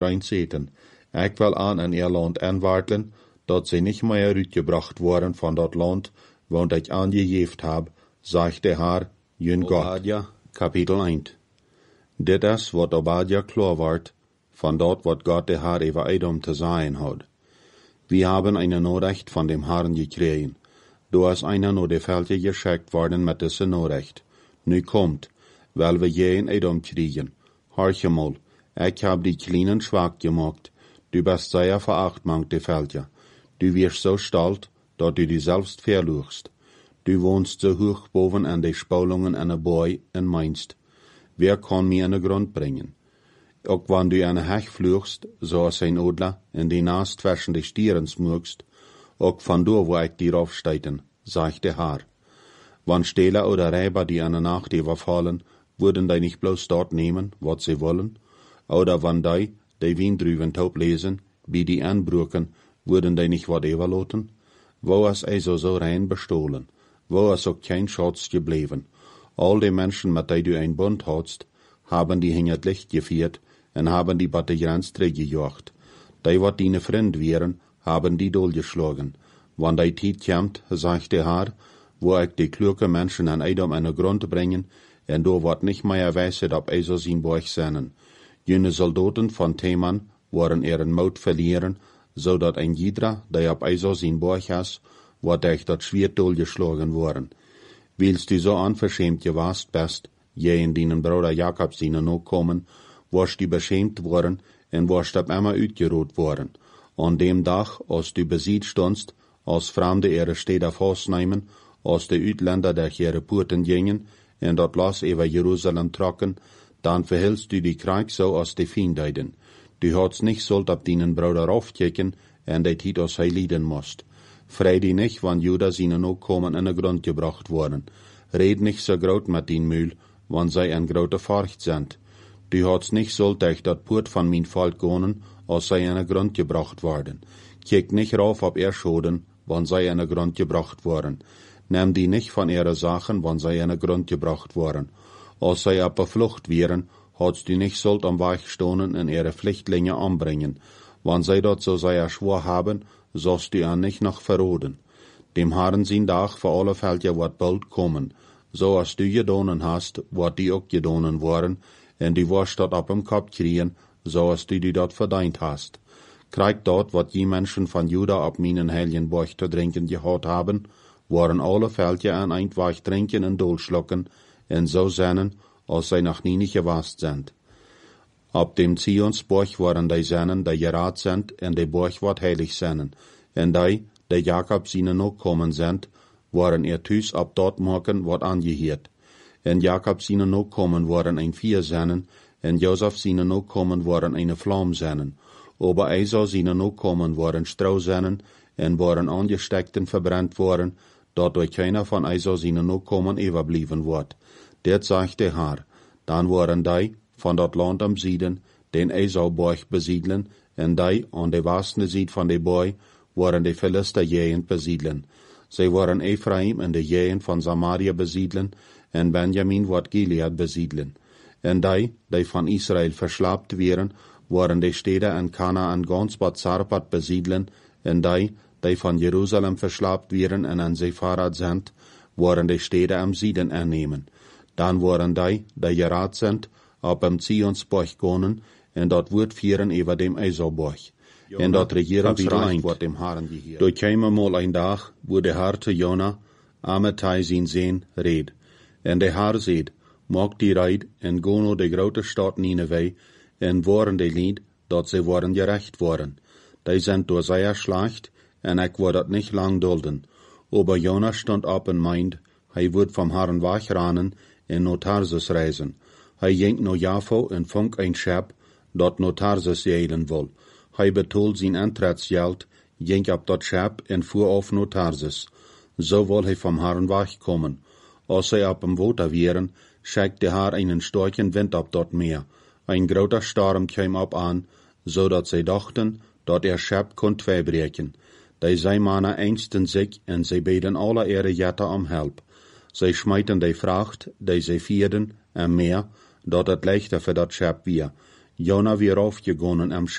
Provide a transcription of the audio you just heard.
rein zeten. Ik wil aan in ihr land aanwartelen, dat ze niet meer uitgebracht worden van dat land, want ik aangegeven heb, zegt de Heer, jun God. Obadja, kapitel 1. Dit is wat Obadja klar wordt, van dat wat God de Heer over Edom te zeggen had. Wir haben eine Nachricht von dem Herrn gekregen. Du hast einer nur de Felge geschickt worden mit dieser Nachricht. Nu kommt, weil wir je in Edom kriegen. Horche mal, ich hab die Kleinen schwach gemacht. Du bist sehr verachtmann, de Felge. Du wirst so stolz, dat du dich selbst verluchst. Du wohnst so hoch boven an de Spalungen an der Boy en meinst, wer kann mir an den Grund bringen? Ook wann du an Hech vluchst, zoals ein Odler, in die Naast zwischen de Stieren smugst, ook van door wo ik dir aufsteiten, sagt der Herr. Wann Stähler oder Räber die an der Nacht überfallen, würden die nicht bloß dort nehmen, wat sie wollen? Oder wann die Wien taub lesen, wie die anbrücken, würden die nicht wat überloten? Wo ist also so rein bestohlen? Wo ist auch kein Schatz geblieben? All die Menschen, mit die du ein Bund hast, haben die hingert Licht geführt, en haben die bei der Grenze teruggejocht. Die wat deine Freund wären, haben die doodgeschlagen. Wann die Tijd kommt, sagt der Herr, wo ich die kluge Menschen an Edom an den Grund bringen, en do wat nicht mehr weiset, ob also sein Bauch seinen. Jene Soldaten von Teman waren ihren Mut verlieren, so dat ein jeder, der ob also sein Bauch has, wat euch dat Schwert doodgeschlagen worden. Willst du so unverschämt gewast bist, je in deinen Bruder Jakob seinen noch kommen, warst du beschämt worden en warst ab immer uitgeroet worden. An dem Tag, als du besiegt stondst, als Fremde ihre Städte festnehmen, als die Uitländer durch ihre Porten gingen en dat Los über Jerusalem trocken, dann verhältst du die Krieg so als die Fiendeiden. Du hast nicht sollt ab deinen Bruder aufkicken en die Tiet aus heiligen musst. Frei die nicht, wann Juda seinen noch kommen in den Grund gebracht worden. Red nicht so groot mit den Mühl, wann sei ein grote Furcht sind. Du hast nicht sollt euch dat Port von mein Volk gonen, als sei in den Grund gebracht worden. Kiek nicht rauf ob Schoden, wann sei in den Grund gebracht worden. Nimm die nicht von ihre Sachen, wann sei in den Grund gebracht worden. Als sei ab der Flucht wären, hast du nicht sollt am Weich stonen und ihre Flüchtlinge anbringen. Wann sei dort so sei schwor haben, sollst du an nicht noch verroden. Dem Herrn sein Tag für alle Fälle wird bald kommen. So als du gedonen hast, wird die auch gedonen worden, en die wirst dort ab im Kopf kriegen, so als du die dort verdient hast. Krieg dort, wat die Menschen von Juda ab meinen heiligen Bauch zu trinken gehabt haben, waren alle Fälle an ein Weich trinken und durchschlucken, en so sennen, als sie noch nie nicht gewasst sind. Ab dem Zionsburg waren die Sennen, die gerat sind, en die Burg wat heilig sennen, en die Jakob seinen noch kommen sind, waren ihr Tüs ab dort morgen wat angehiert. En Jakob seinen noch kommen waren ein 4 Sennen, en Josef seinen noch kommen waren eine Flamme Sennen. Aber Esau seinen noch kommen waren Strausennen, en waren angesteckt und verbrannt worden, dort durch keiner von Esau seinen noch kommen überblieben wird. Det sagt der Herr. Dann waren die von dort Land am Süden, den Esau-Borg besiedeln, en die an der westlichen Seite von der Boy waren die Philister Gegend besiedeln. Sie waren Ephraim in der Gegend von Samaria besiedeln, en Benjamin wird Gilead besiedeln. En die von Israel verschlapt wären, waren die Städte in Kanaan ganz Bad Zarpat besiedeln, en die von Jerusalem verschlapt wären en an Sepharad sind, waren die Städte am Süden annehmen. Dann waren die gerat sind, ab am Zionsborg gonen, en dort wird vieren über dem Esauborg. En dort regieren Reich wird dem Herrn gehört. Dort käme mal ein Tag, wo der Herr zu Jona, Amittai sein Sehn, red. En der Herr seht, mag die Reid, en gono de grote Stadt Nineveh, en waren die Lied, dat sie waren gerecht worden. Die sind durch sehr schlecht, en ich war dat nicht lang dulden. Aber Jona stand ab und meint, wird vom Herrn wegrennen, en no Tarsus reisen. Ging no Jaffo en funk ein Schep, dat no Tarsus jelen will. Betoelt zijn Antrittsgeld, ging ab dat Schep en fuhr auf no Tarsus. So will vom Herrn wegkommen. Als sie ab dem Water wären, schickt der Herr einen starken Wind ab dort Meer. Ein großer Sturm kam ab an, so dat sie dachten, dat Schep konnt verbrechen. Die sei Männer ängsten sich, en sie beten alle ihre Jätter um Help. Sie schmeiten die Fracht, die sie vierden, am Meer, dat het leichter für dat Schep wir. Jona weer aufgegangen am